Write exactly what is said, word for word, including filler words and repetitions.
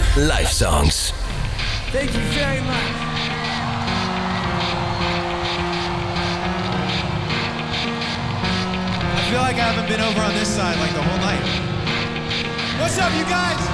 Live songs. Thank you very much. I feel like I haven't been over on this side like the whole night. What's up, you guys?